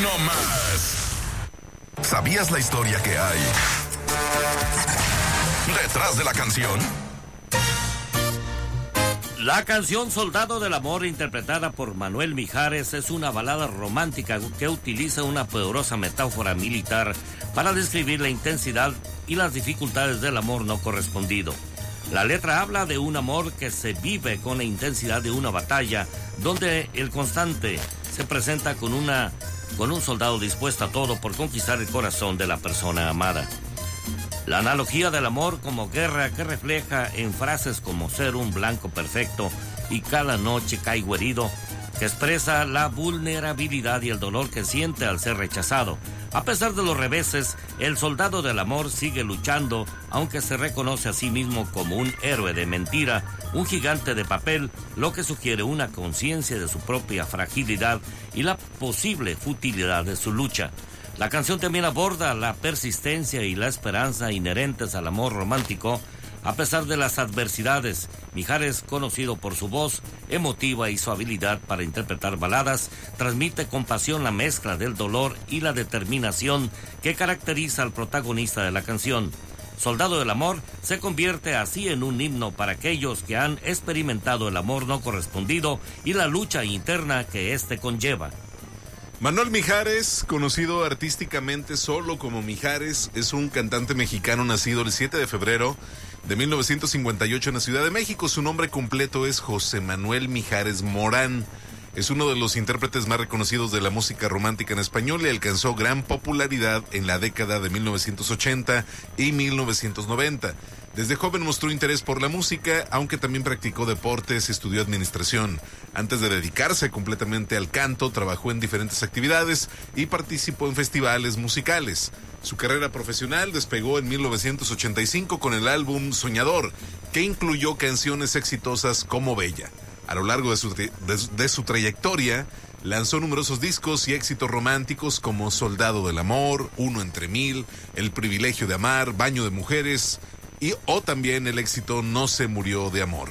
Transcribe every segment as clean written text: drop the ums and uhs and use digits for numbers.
no más. ¿Sabías la historia que hay detrás de la canción? La canción Soldado del Amor, interpretada por Manuel Mijares, es una balada romántica que utiliza una poderosa metáfora militar para describir la intensidad y las dificultades del amor no correspondido. La letra habla de un amor que se vive con la intensidad de una batalla, donde el constante se presenta con un soldado dispuesto a todo por conquistar el corazón de la persona amada. La analogía del amor como guerra que refleja en frases como ser un blanco perfecto y cada noche caigo herido, que expresa la vulnerabilidad y el dolor que siente al ser rechazado. A pesar de los reveses, el soldado del amor sigue luchando, aunque se reconoce a sí mismo como un héroe de mentira, un gigante de papel, lo que sugiere una conciencia de su propia fragilidad y la posible futilidad de su lucha. La canción también aborda la persistencia y la esperanza inherentes al amor romántico, a pesar de las adversidades. Mijares, conocido por su voz emotiva y su habilidad para interpretar baladas, transmite con pasión la mezcla del dolor y la determinación que caracteriza al protagonista de la canción. Soldado del Amor se convierte así en un himno para aquellos que han experimentado el amor no correspondido y la lucha interna que éste conlleva. Manuel Mijares, conocido artísticamente solo como Mijares, es un cantante mexicano nacido el 7 de febrero de 1958 en la Ciudad de México. Su nombre completo es José Manuel Mijares Morán. Es uno de los intérpretes más reconocidos de la música romántica en español y alcanzó gran popularidad en la década de 1980 y 1990. Desde joven mostró interés por la música, aunque también practicó deportes y estudió administración. Antes de dedicarse completamente al canto, trabajó en diferentes actividades y participó en festivales musicales. Su carrera profesional despegó en 1985 con el álbum Soñador, que incluyó canciones exitosas como Bella. A lo largo de su trayectoria, lanzó numerosos discos y éxitos románticos como Soldado del Amor, Uno entre Mil, El Privilegio de Amar, Baño de Mujeres o también el éxito No se murió de amor.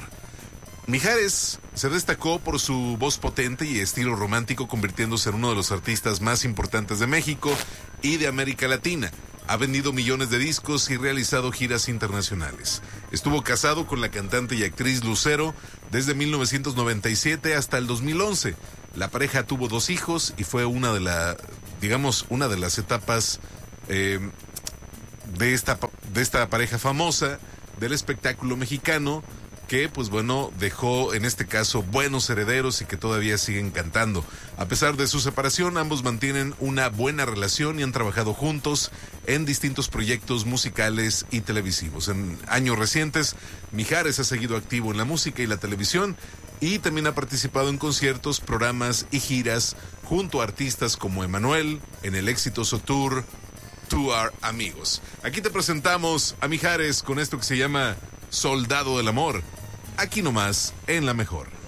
Mijares se destacó por su voz potente y estilo romántico, convirtiéndose en uno de los artistas más importantes de México y de América Latina. Ha vendido millones de discos y realizado giras internacionales. Estuvo casado con la cantante y actriz Lucero desde 1997 hasta el 2011. La pareja tuvo 2 hijos y fue una de las etapas de esta pareja famosa del espectáculo mexicano, que pues bueno, dejó en este caso buenos herederos y que todavía siguen cantando. A pesar de su separación, ambos mantienen una buena relación y han trabajado juntos en distintos proyectos musicales y televisivos. En años recientes, Mijares ha seguido activo en la música y la televisión y también ha participado en conciertos, programas y giras junto a artistas como Emanuel en el exitoso tour To Our Amigos. Aquí te presentamos a Mijares con esto que se llama Soldado del Amor. Aquí nomás, en La Mejor.